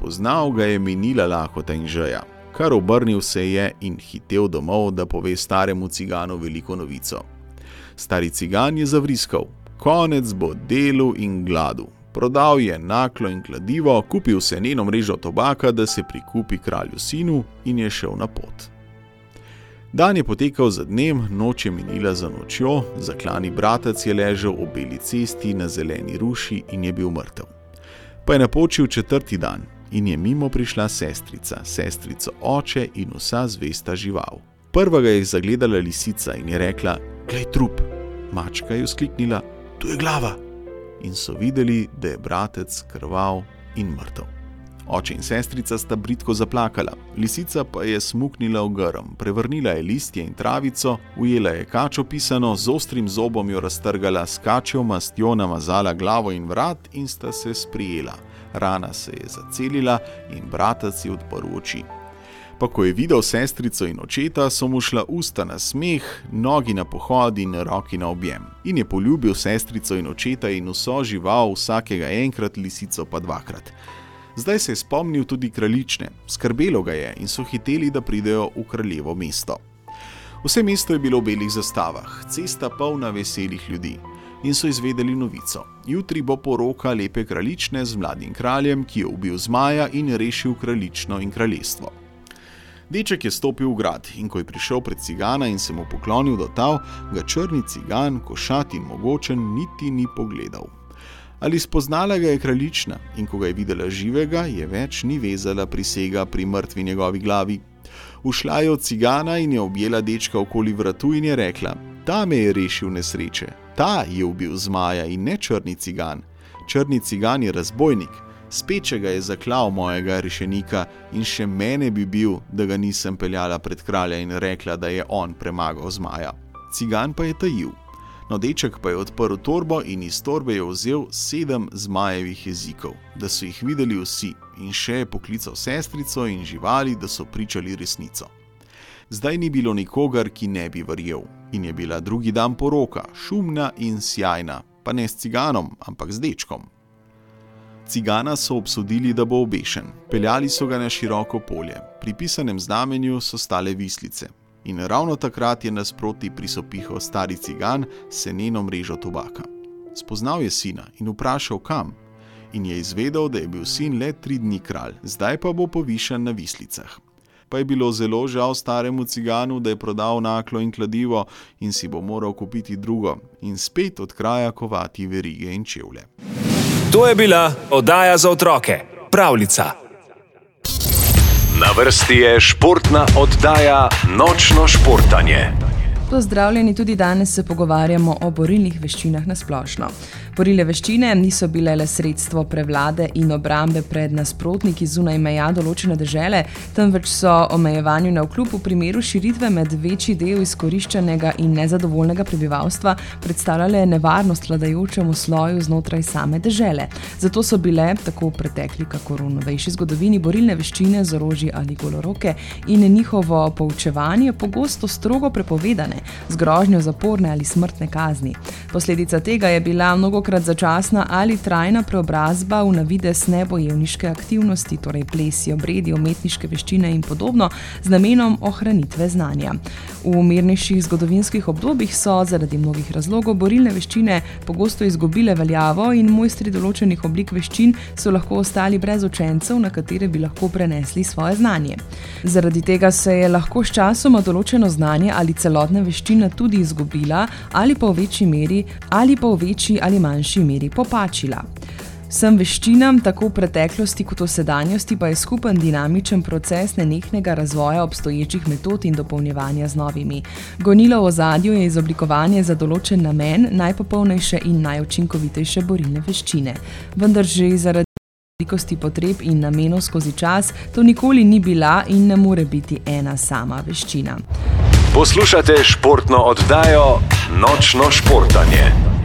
spoznal, ga je minila lahota in žeja. Kar obrnil se je in hitel domov, da pove staremu ciganu veliko novico. Stari cigan je zavriskal. Konec bo delu in gladu. Prodal je naklo in kladivo, kupil seneno mrežo tobaka, da se prikupi kralju sinu in je šel na pot. Dan je potekal za dnem, noč je minila za nočjo, zaklani bratec je ležal ob beli cesti na zeleni ruši in je bil mrtev. Pa je napočil 4. dan in je mimo prišla sestrico oče in vsa zvesta žival. Prva ga je zagledala lisica in je rekla: "Glej trup." Mačka je vzkliknila: "Tu je glava." In so videli, da je bratec krvav in mrtev. Oče in sestrica sta bridko zaplakala, lisica pa je smuknila v grm, prevrnila je listje in travico, ujela je kačo pisano, z ostrim zobom jo raztrgala, s kačjo mastjo namazala glavo in vrat in sta se sprijela. Rana se je zacelila in bratec je odprl oči. Pa ko je videl sestrico in očeta, so mu šla usta na smeh, nogi na pohod in roki na objem. In je poljubil sestrico in očeta in vso žival, vsakega enkrat, lisico pa 2-krat. Zdaj se je spomnil tudi kraljične, skrbelo ga je in so hiteli, da pridejo v kraljevo mesto. Vse mesto je bilo v belih zastavah, cesta polna veselih ljudi. In so izvedeli novico. Jutri bo poroka lepe kraljične z mladim kraljem, ki je ubil zmaja in rešil kraljično in kraljestvo. Deček je stopil v grad in ko je prišel pred cigana in se mu poklonil do tal, ga črni cigan, košat in mogočen, niti ni pogledal. Ali spoznala ga je kraljična in ko ga je videla živega, je več ni vezala prisega pri mrtvi njegovi glavi. Ušla je od cigana in je objela dečka okoli vratu in je rekla: "Ta me je rešil nesreče, ta je ubil zmaja in ne črni cigan. Črni cigan je razbojnik, s pečega je zaklal mojega rešenika in še mene bi bil, da ga nisem peljala pred kralja in rekla, da je on premagal zmaja." Cigan pa je tajil. No, deček pa je odprl torbo in iz torbe je vzel 7 zmajevih jezikov, da so jih videli vsi, in še je poklical sestrico in živali, da so pričali resnico. Zdaj ni bilo nikogar, ki ne bi verjel, in je bila drugi dan poroka, šumna in sjajna, pa ne s ciganom, ampak z dečkom. Cigana so obsodili, da bo obešen. Peljali so ga na široko polje. Pri pisanem znamenju so stale vislice. In ravno takrat je nasproti prisopihal stari cigan s seneno mrežo tobaka. Spoznal je sina in vprašal, kam. In je izvedel, da je bil sin le 3 dni kralj, zdaj pa bo povišan na vislicah. Pa je bilo zelo žal staremu ciganu, da je prodal naklo in kladivo in si bo moral kupiti drugo in spet od kraja kovati verige in čevlje. To je bila oddaja za otroke, Pravljica. Na vrsti je športna oddaja Nočno športanje. Pozdravljeni, tudi danes se pogovarjamo o borilnih veščinah na splošno. Borilne veščine niso bile le sredstvo prevlade in obrambe pred nasprotniki zunaj meja določene dežele, temveč so omejevanju navkljub v primeru širitve med večji del izkoriščenega in nezadovoljnega prebivalstva predstavljale nevarnost vladajočemu sloju znotraj same dežele. Zato so bile, tako v pretekli kakor v novejši zgodovini, borilne veščine z orožji ali goloroke in njihovo poučevanje pogosto strogo prepovedane, z grožnjo zaporne ali smrtne kazni. Posledica tega je bila mnogokrat začasna ali trajna preobrazba v navidez nebojevniške aktivnosti, torej plesi, obredi, umetniške veščine in podobno, z namenom ohranitve znanja. V mirnejših zgodovinskih obdobjih so zaradi mnogih razlogov borilne veščine pogosto izgubile veljavo in mojstri določenih oblik veščin so lahko ostali brez učencev, na katere bi lahko prenesli svoje znanje. Zaradi tega se je lahko s časoma določeno znanje ali celotna veščina tudi izgubila ali pa v večji meri ali pa v večji ali manjši meri popačila. Vsem veščinam, tako v preteklosti kot v sedanjosti, pa je skupen dinamičen proces nenehnega razvoja obstoječih metod in dopolnjevanja z novimi. Gonilo v ozadju je izoblikovanje za določen namen najpopolnejše in najučinkovitejše borilne veščine. Vendar že zaradi velikosti potreb in namenov skozi čas to nikoli ni bila in ne more biti ena sama veščina. Poslušate športno oddajo Nočno športanje.